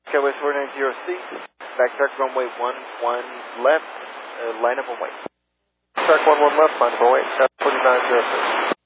Skyway 490C, backtrack runway 11 left, line up and wait. Track 11 left, line up and wait, 4906.